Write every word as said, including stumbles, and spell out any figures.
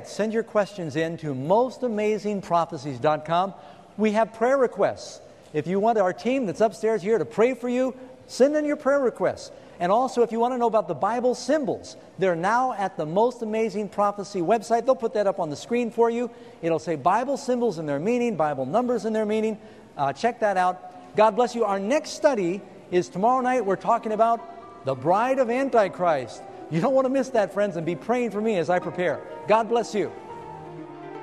send your questions in to most amazing prophecies dot com. We have prayer requests. If you want our team that's upstairs here to pray for you, send in your prayer requests. And also, if you want to know about the Bible symbols, they're now at the Most Amazing Prophecy website. They'll put that up on the screen for you. It'll say Bible symbols and their meaning, Bible numbers and their meaning. Uh, check that out. God bless you. Our next study is tomorrow night. We're talking about the bride of Antichrist. You don't want to miss that, friends, and be praying for me as I prepare. God bless you.